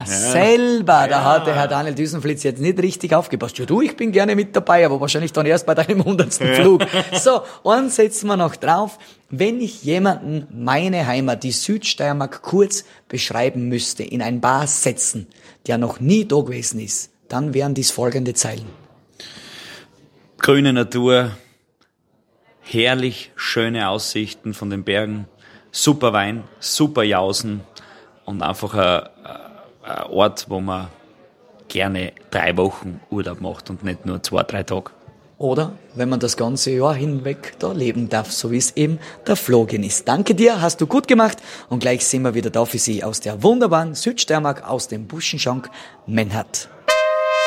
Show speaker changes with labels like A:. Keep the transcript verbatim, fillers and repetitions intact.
A: selber, da hat der Herr Daniel Düsenflitz jetzt nicht richtig aufgepasst. Ja du, ich bin gerne mit dabei, aber wahrscheinlich dann erst bei deinem hundertsten Flug. So, und setzen wir noch drauf. Wenn ich jemanden meine Heimat, die Südsteiermark, kurz beschreiben müsste, in ein paar Sätzen, der noch nie da gewesen ist, dann wären dies folgende Zeilen.
B: Grüne Natur, herrlich schöne Aussichten von den Bergen, super Wein, super Jausen und einfach ein, ein Ort, wo man gerne drei Wochen Urlaub macht und nicht nur zwei, drei Tage.
A: Oder wenn man das ganze Jahr hinweg da leben darf, so wie es eben der Flogen ist. Danke dir, hast du gut gemacht und gleich sind wir wieder da für Sie aus der wunderbaren Südsteiermark, aus dem Buschenschank Mennert.